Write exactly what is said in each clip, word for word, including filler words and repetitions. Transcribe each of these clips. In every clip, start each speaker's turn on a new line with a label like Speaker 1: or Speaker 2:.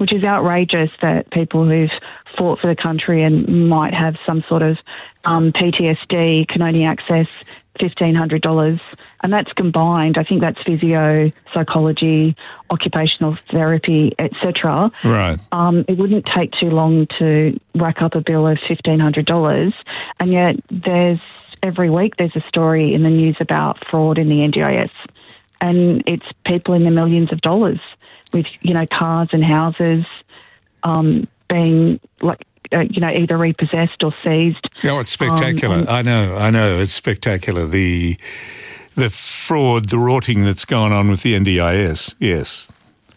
Speaker 1: which is outrageous that people who've fought for the country and might have some sort of um, P T S D can only access fifteen hundred dollars. And that's combined, I think that's physio, psychology, occupational therapy, et cetera.
Speaker 2: Right.
Speaker 1: Um, it wouldn't take too long to rack up a bill of fifteen hundred dollars. And yet there's, every week there's a story in the news about fraud in the N D I S. And it's people in the millions of dollars with, you know, cars and houses um, being, like, uh, you know, either repossessed or seized.
Speaker 2: Oh, it's spectacular. Um, I know, I know. It's spectacular. The the fraud, the rorting that's gone on with the N D I S, yes.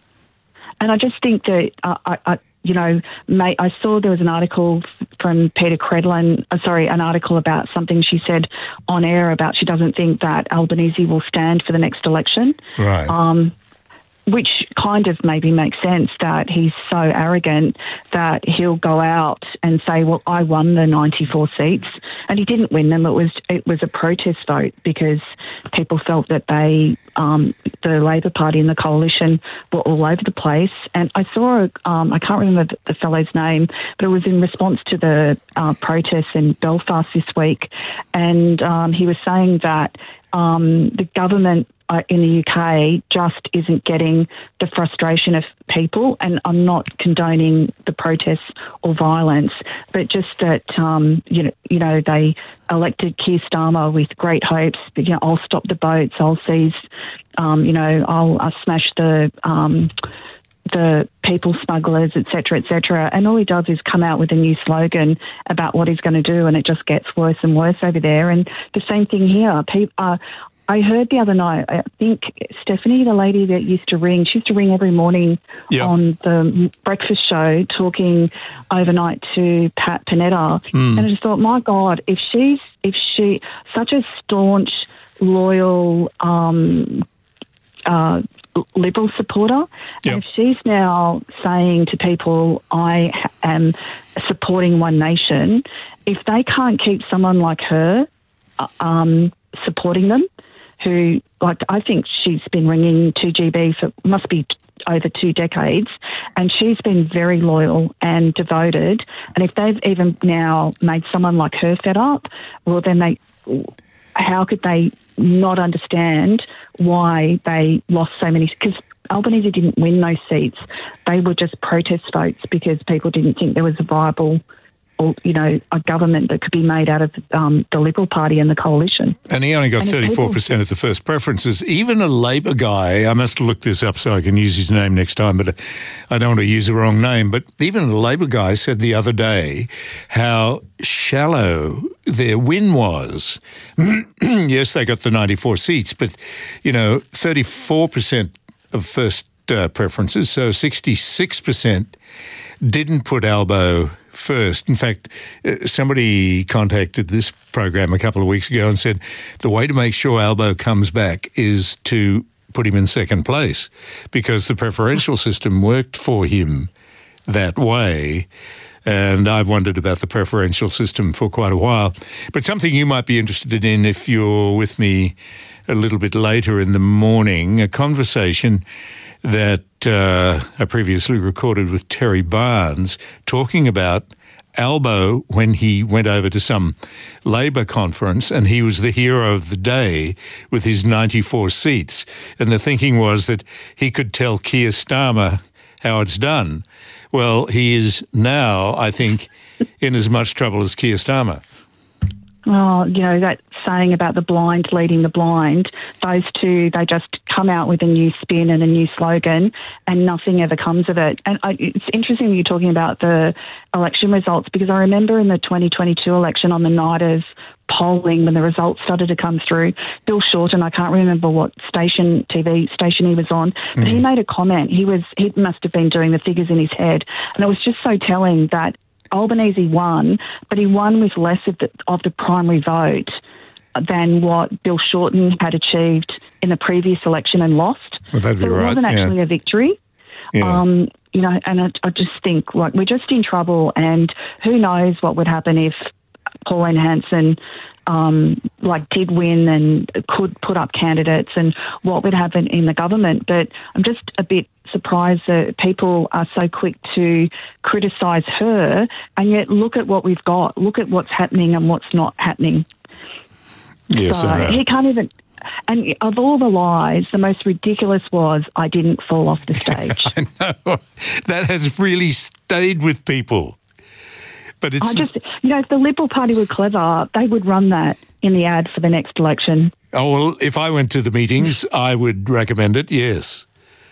Speaker 1: And I just think that, uh, I, I, you know, mate, I saw there was an article from Peter Credlin, uh, sorry, an article about something she said on air about she doesn't think that Albanese will stand for the next election.
Speaker 2: Right.
Speaker 1: Um, which kind of maybe makes sense, that he's so arrogant that he'll go out and say, well, I won the ninety-four seats. And he didn't win them. It was it was a protest vote because people felt that they, um, the Labor Party and the coalition were all over the place. And I saw, um, I can't remember the fellow's name, but it was in response to the uh, protests in Belfast this week. And um, he was saying that um, the government Uh, in the U K just isn't getting the frustration of people, and I'm not condoning the protests or violence, but just that um, you know, you know, they elected Keir Starmer with great hopes. But, you know, I'll stop the boats, I'll seize, um, you know, I'll, I'll smash the um, the people smugglers, et cetera, et cetera. And all he does is come out with a new slogan about what he's going to do, and it just gets worse and worse over there. And the same thing here. People. Uh, I heard the other night, I think Stephanie, the lady that used to ring, she used to ring every morning
Speaker 2: yep.
Speaker 1: on the breakfast show talking overnight to Pat Panetta. Mm. And I just thought, my God, if she's, if she, such a staunch, loyal, um, uh, Liberal supporter,
Speaker 2: yep.
Speaker 1: and if she's now saying to people, I am supporting One Nation, if they can't keep someone like her um, supporting them, who, like, I think she's been ringing two G B for, must be over two decades, and she's been very loyal and devoted. And if they've even now made someone like her fed up, well, then they, how could they not understand why they lost so many? Because Albanese didn't win those seats. They were just protest votes because people didn't think there was a viable, or, you know, a government that could be made out of um, the Liberal Party and the coalition.
Speaker 2: And he only got and thirty-four percent of the first preferences. Even a Labor guy, I must look this up so I can use his name next time, but I don't want to use the wrong name, but even a Labor guy said the other day how shallow their win was. Yes, they got the ninety-four seats, but, you know, thirty-four percent of first uh, preferences, so sixty-six percent didn't put Albo first. In fact, somebody contacted this program a couple of weeks ago and said the way to make sure Albo comes back is to put him in second place, because the preferential system worked for him that way. And I've wondered about the preferential system for quite a while. But something you might be interested in if you're with me a little bit later in the morning, a conversation that uh, I previously recorded with Terry Barnes talking about Albo when he went over to some Labor conference and he was the hero of the day with his ninety-four seats. And the thinking was that he could tell Keir Starmer how it's done. Well, he is now, I think, in as much trouble as Keir Starmer.
Speaker 1: Oh, you know, that saying about the blind leading the blind, those two, they just come out with a new spin and a new slogan and nothing ever comes of it. And I, it's interesting you're talking about the election results, because I remember in the twenty twenty-two election on the night of polling, when the results started to come through, Bill Shorten, I can't remember what station, T V station he was on, but mm. he made a comment. He was, he must have been doing the figures in his head. And it was just so telling that Albanese won, but he won with less of the, of the primary vote than what Bill Shorten had achieved in the previous election and lost.
Speaker 2: Well, that'd be
Speaker 1: so it
Speaker 2: right.
Speaker 1: wasn't actually
Speaker 2: yeah.
Speaker 1: a victory.
Speaker 2: Yeah.
Speaker 1: Um, you know, and I, I just think, like, we're just in trouble, and who knows what would happen if Pauline Hanson um, like did win and could put up candidates and what would happen in the government. But I'm just a bit surprised that people are so quick to criticise her, and yet look at what we've got. Look at what's happening and what's not happening.
Speaker 2: Yes,
Speaker 1: so
Speaker 2: I know.
Speaker 1: He can't even... And of all the lies, the most ridiculous was, I didn't fall off the stage.
Speaker 2: I know. That has really stayed with people. But it's...
Speaker 1: I just, you know, if the Liberal Party were clever, they would run that in the ad for the next election.
Speaker 2: Oh, well, if I went to the meetings, I would recommend it, yes.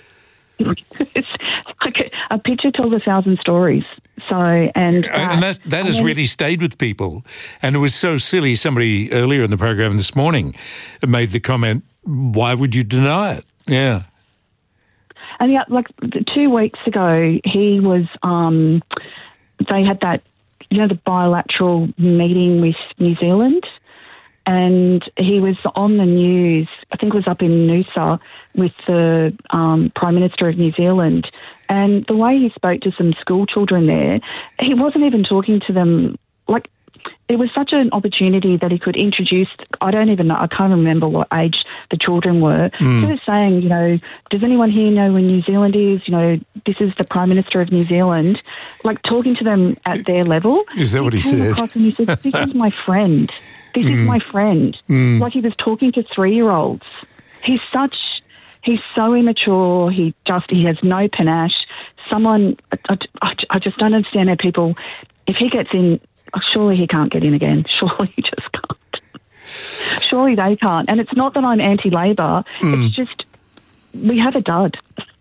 Speaker 1: It's like a, a picture tells a thousand stories. So, and that,
Speaker 2: and that, that has
Speaker 1: then,
Speaker 2: really stayed with people. And it was so silly. Somebody earlier in the program this morning made the comment, why would you deny it? Yeah.
Speaker 1: And yeah, like two weeks ago, he was, um, they had that, you know, the bilateral meeting with New Zealand. And he was on the news, I think it was up in Noosa, with the um, Prime Minister of New Zealand. And the way he spoke to some school children there, he wasn't even talking to them. Like, it was such an opportunity that he could introduce, I don't even know, I can't remember what age the children were.
Speaker 2: Mm.
Speaker 1: He was saying, you know, does anyone here know where New Zealand is? You know, this is the Prime Minister of New Zealand. Like, talking to them at their level.
Speaker 2: Is that what he,
Speaker 1: he came
Speaker 2: said?
Speaker 1: across and he said, this is my friend. This mm. is my friend.
Speaker 2: Mm.
Speaker 1: Like, he was talking to three-year-olds. He's such, he's so immature. He just, he has no panache. Someone, I, I, I just don't understand how people, if he gets in, surely he can't get in again. Surely he just can't. Surely they can't. And it's not that I'm anti-Labor. Mm. It's just, we have a dud.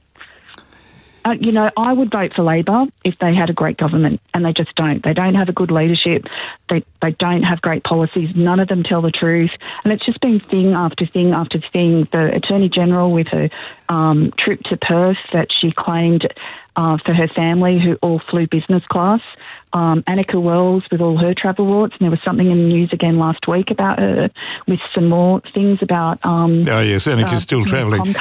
Speaker 1: Uh, you know, I would vote for Labor if they had a great government, and they just don't. They don't have a good leadership. They they don't have great policies. None of them tell the truth. And it's just been thing after thing after thing. The Attorney General with her um, trip to Perth that she claimed uh, for her family who all flew business class. Um, Annika Wells with all her travel warts, and there was something in the news again last week about her with some more things about... Um,
Speaker 2: oh, yes, Annika's uh, still travelling.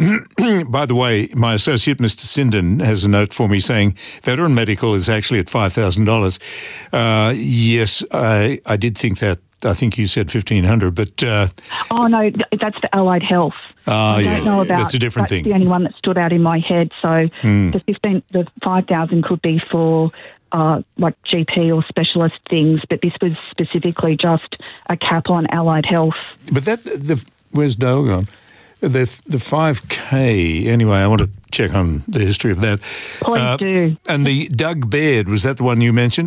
Speaker 2: By the way, my associate, Mister Sinden, has a note for me saying veteran medical is actually at five thousand dollars. Uh, yes, I, I did think that. I think you said fifteen hundred dollars, but... Uh,
Speaker 1: oh, no, that's the Allied Health.
Speaker 2: Ah, uh, yeah,
Speaker 1: know about,
Speaker 2: that's a different
Speaker 1: that's
Speaker 2: thing.
Speaker 1: That's the only one that stood out in my head. So mm. the fifteen, the five thousand could be for... Uh, like G P or specialist things, but this was specifically just a cap on Allied Health.
Speaker 2: But that, the where's Dale gone? The the five K, anyway, I want to check on the history of that.
Speaker 1: Please uh, do.
Speaker 2: And the Doug Baird, was that the one you mentioned?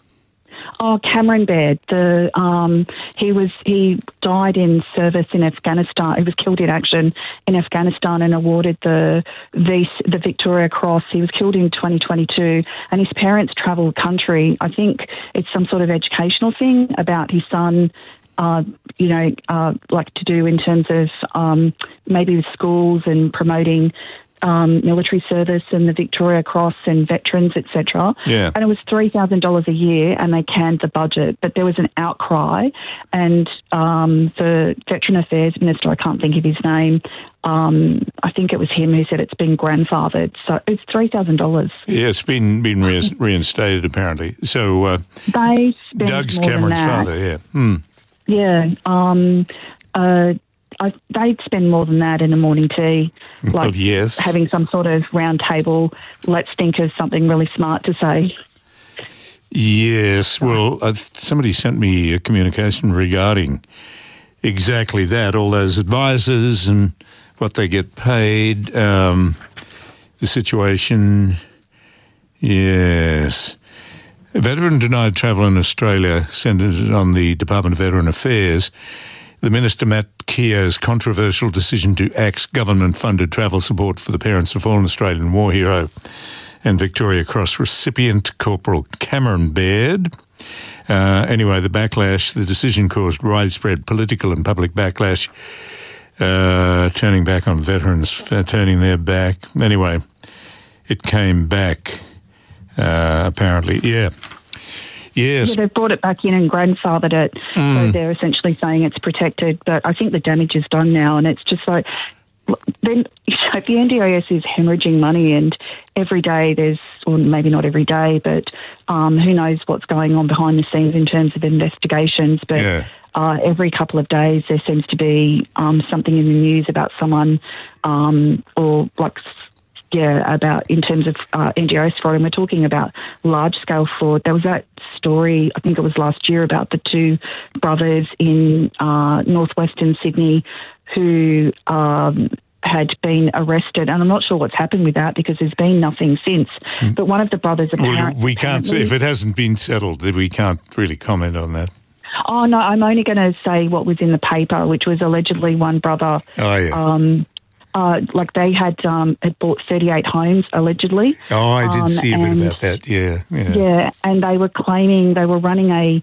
Speaker 1: Oh, Cameron Baird. The um, he was he died in service in Afghanistan. He was killed in action in Afghanistan and awarded the the, the Victoria Cross. He was killed in twenty twenty-two, and his parents travelled country. I think it's some sort of educational thing about his son. Uh, you know, uh, like to do in terms of um, maybe with schools and promoting. Um, military service and the Victoria Cross and veterans, et cetera.
Speaker 2: Yeah.
Speaker 1: And it was three thousand dollars a year, and they canned the budget. But there was an outcry, and um, the Veteran Affairs Minister, I can't think of his name, um, I think it was him who said it's been grandfathered. So it's three thousand dollars.
Speaker 2: Yeah, it's been been re- reinstated apparently. So uh,
Speaker 1: they
Speaker 2: Doug's
Speaker 1: more
Speaker 2: Cameron's
Speaker 1: than that.
Speaker 2: father, yeah. Hmm.
Speaker 1: Yeah. Um, uh, I, they'd spend more than that in a morning tea, like
Speaker 2: well, yes.
Speaker 1: having some sort of round table, let's think of something really smart to say.
Speaker 2: Yes, well, uh, somebody sent me a communication regarding exactly that, all those advisors and what they get paid, um, the situation, yes. A veteran denied travel in Australia, centred on the Department of Veteran Affairs. The Minister, Matt Keogh's controversial decision to axe government-funded travel support for the parents of fallen Australian war hero and Victoria Cross recipient Corporal Cameron Baird. Uh, anyway, the backlash, the decision caused widespread political and public backlash, uh, turning back on veterans, uh, turning their back. Anyway, it came back, uh, apparently. Yeah. Yes.
Speaker 1: Yeah, they've brought it back in and grandfathered it,
Speaker 2: mm.
Speaker 1: so they're essentially saying it's protected. But I think the damage is done now, and it's just like then if the N D I S is hemorrhaging money, and every day there's, or maybe not every day, but um, who knows what's going on behind the scenes in terms of investigations, but
Speaker 2: Yeah.
Speaker 1: uh, every couple of days there seems to be um, something in the news about someone um, or like, yeah, about in terms of uh, N D I S fraud, and we're talking about large-scale fraud. There was that story, I think it was last year, about the two brothers in uh, northwestern Sydney who um, had been arrested, and I'm not sure what's happened with that because there's been nothing since. Mm. But one of the brothers apparently...
Speaker 2: Well, we can't, if it hasn't been settled, then we can't really comment on that.
Speaker 1: Oh, no, I'm only going to say what was in the paper, which was allegedly one brother...
Speaker 2: Oh, yeah.
Speaker 1: Um, Uh, like they had um, had bought thirty-eight homes allegedly.
Speaker 2: Oh, I did
Speaker 1: um,
Speaker 2: see a bit
Speaker 1: and,
Speaker 2: about that. Yeah, yeah,
Speaker 1: yeah, and they were claiming they were running a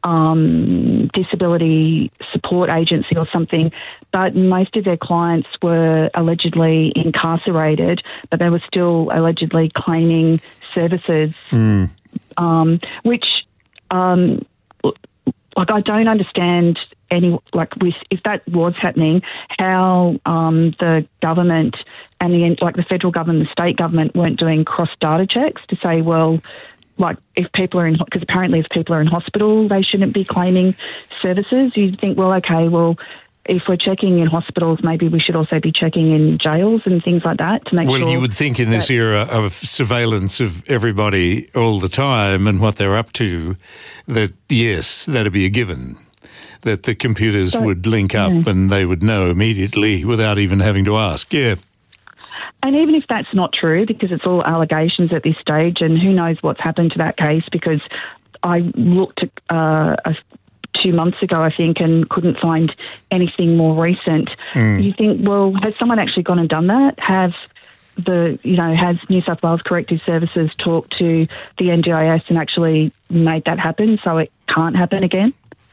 Speaker 1: um, disability support agency or something, but most of their clients were allegedly incarcerated, but they were still allegedly claiming services,
Speaker 2: mm.
Speaker 1: um, which, um, like, I don't understand. Any like with if that was happening, how um, the government and the like the federal government, the state government weren't doing cross data checks to say, well, like if people are in because apparently if people are in hospital, they shouldn't be claiming services. You think, well, okay, well, if we're checking in hospitals, maybe we should also be checking in jails and things like that to make
Speaker 2: well,
Speaker 1: sure.
Speaker 2: Well, you would think in this era of surveillance of everybody all the time and what they're up to, that yes, that'd be a given. That the computers so, would link up yeah. and they would know immediately without even having to ask. Yeah.
Speaker 1: And even if that's not true, because it's all allegations at this stage, and who knows what's happened to that case, because I looked at, uh, a, two months ago, I think, and couldn't find anything more recent. Mm. You think, well, has someone actually gone and done that? Have the, you know, has New South Wales Corrective Services talked to the N D I S and actually made that happen so it can't happen again?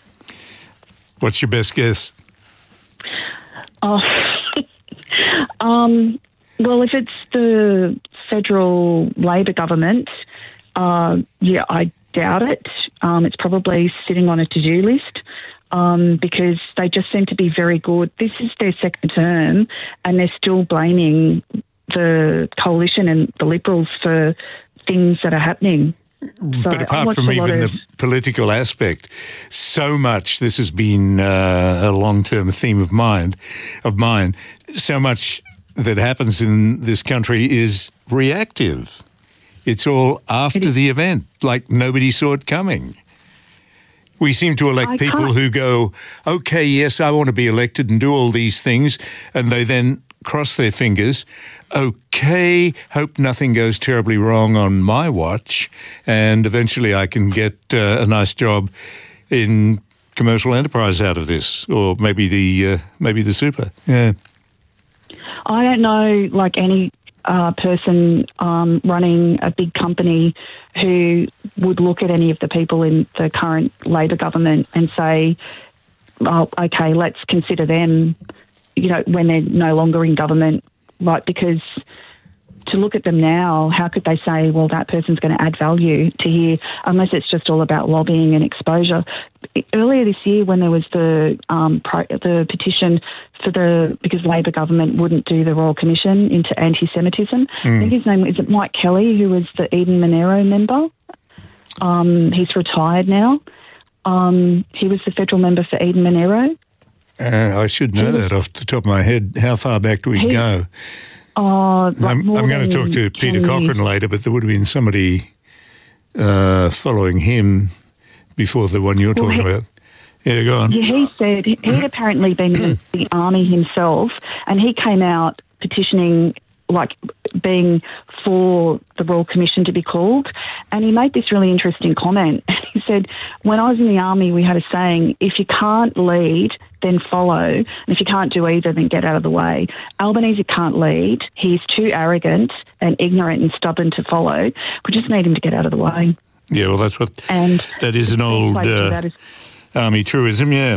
Speaker 2: What's your best guess?
Speaker 1: Oh, um, well, if it's the federal Labor government, uh, yeah, I doubt it. Um, it's probably sitting on a to-do list um, because they just seem to be very good. This is their second term, and they're still blaming the coalition and the Liberals for things that are happening. So
Speaker 2: but apart from even of... the political aspect, so much, this has been uh, a long-term theme of mind, of mine, so much that happens in this country is reactive. It's all after the event, like nobody saw it coming. We seem to elect I people can't... who go, okay, yes, I want to be elected and do all these things, and they then cross their fingers. Okay, hope nothing goes terribly wrong on my watch, and eventually I can get uh, a nice job in commercial enterprise out of this, or maybe the uh, maybe the super. Yeah,
Speaker 1: I don't know, like any uh, person um, running a big company who would look at any of the people in the current Labor government and say, "Oh, okay, let's consider them." You know, when they're no longer in government. Right, because to look at them now, how could they say, well, that person's going to add value to here, unless it's just all about lobbying and exposure. Earlier this year, when there was the um, pro, the petition for the, because Labor government wouldn't do the Royal Commission into anti-Semitism, mm. I think his name, is it Mike Kelly, who was the Eden Monero member? Um, he's retired now. Um, he was the federal member for Eden Monero.
Speaker 2: Uh, I should know he, that off the top of my head. How far back do we he, go?
Speaker 1: Uh, like
Speaker 2: I'm, I'm going to talk to Peter Cochrane later, but there would have been somebody uh, following him before the one you're well, talking he, about. Yeah, go on.
Speaker 1: Yeah, he said he'd apparently been in the army himself, and he came out petitioning, like being for the Royal Commission to be called, and he made this really interesting comment. He said, when I was in the army, we had a saying, if you can't lead, then follow, and if you can't do either, then get out of the way. Albanese can't lead. He's too arrogant and ignorant and stubborn to follow. We just need him to get out of the way.
Speaker 2: Yeah, well, that's what,
Speaker 1: and
Speaker 2: that is an old uh, is, army truism, yeah.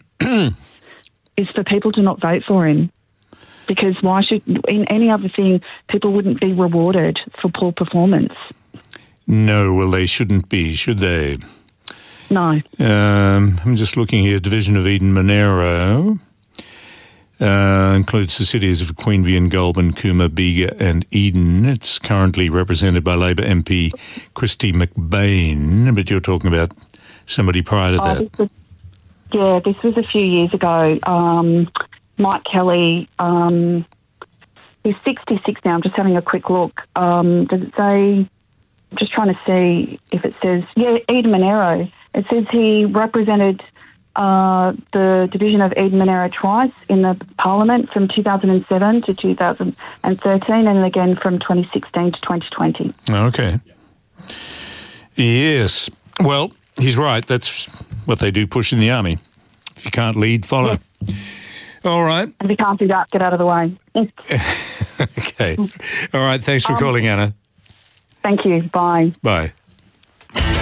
Speaker 1: is for people to not vote for him. Because why should, in any other thing, people wouldn't be rewarded for poor performance?
Speaker 2: No, well, they shouldn't be, should they?
Speaker 1: No.
Speaker 2: Um, I'm just looking here, Division of Eden Monero. Uh, includes the cities of Queanbeyan, Goulburn, Cooma, Bega and Eden. It's currently represented by Labor M P Christy McBain, but you're talking about somebody prior to
Speaker 1: Oh,
Speaker 2: that.
Speaker 1: this was, yeah, this was a few years ago. Um, Mike Kelly, um, he's sixty-six now. I'm just having a quick look. Um, does it say... I'm just trying to see if it says... Yeah, Eden Monaro. It says he represented uh, the division of Eden Monaro twice in the Parliament from two thousand seven to two thousand thirteen and again from twenty sixteen to twenty twenty.
Speaker 2: Okay. Yes. Well, he's right. That's what they do push in the army. If you can't lead, follow. Yeah. All right.
Speaker 1: And if you can't do that, get out of the way.
Speaker 2: Okay. All right. Thanks for
Speaker 1: um,
Speaker 2: calling, Anna.
Speaker 1: Thank you. Bye.
Speaker 2: Bye.